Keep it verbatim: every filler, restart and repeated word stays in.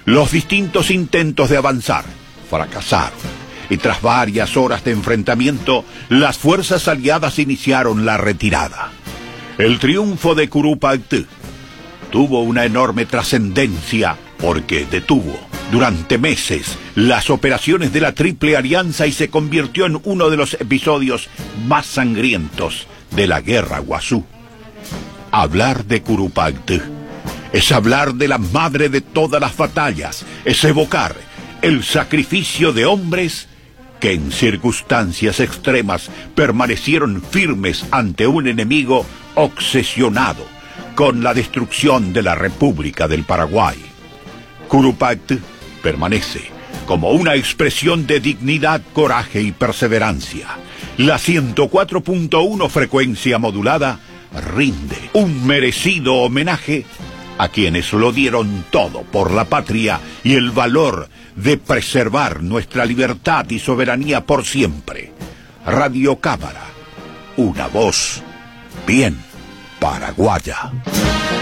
Los distintos intentos de avanzar fracasaron, y tras varias horas de enfrentamiento, las fuerzas aliadas iniciaron la retirada. El triunfo de Curupaytí tuvo una enorme trascendencia porque detuvo durante meses las operaciones de la Triple Alianza y se convirtió en uno de los episodios más sangrientos de la Guerra Guazú. Hablar de Curupaytí es hablar de la madre de todas las batallas, es evocar el sacrificio de hombres que en circunstancias extremas permanecieron firmes ante un enemigo obsesionado con la destrucción de la República del Paraguay. Curupaytí permanece como una expresión de dignidad, coraje y perseverancia. La ciento cuatro punto uno frecuencia modulada rinde un merecido homenaje a quienes lo dieron todo por la patria y el valor de preservar nuestra libertad y soberanía por siempre. Radio Cámara, una voz bien paraguaya.